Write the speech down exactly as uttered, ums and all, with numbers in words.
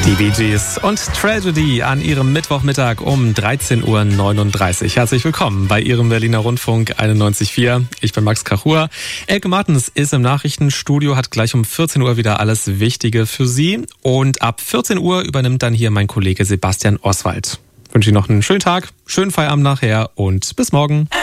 Die Bee Gees und Tragedy an ihrem Mittwochmittag um dreizehn Uhr neununddreißig. Herzlich willkommen bei Ihrem Berliner Rundfunk einundneunzig Komma vier. Ich bin Max Kachur. Elke Martens ist im Nachrichtenstudio, hat gleich um vierzehn Uhr wieder alles Wichtige für Sie. Und ab vierzehn Uhr übernimmt dann hier mein Kollege Sebastian Oswald. Ich wünsche Ihnen noch einen schönen Tag, schönen Feierabend nachher und bis morgen.